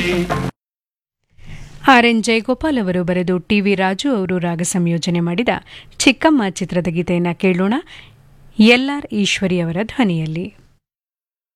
R N. Jayagopal ಅವರು ಬರೆದು TV. Raju ಅವರು ರಾಗ ಸಂಯೋಜನೆ ಮಾಡಿದ ಚಿಕ್ಕಮ್ಮ ಚಿತ್ರದ ಗೀತೆಯನ್ನು ಕೇಳೋಣ. ಎಲ್.ಆರ್. ಈಶ್ವರಿ ಅವರ ಧ್ವನಿಯಲ್ಲಿ.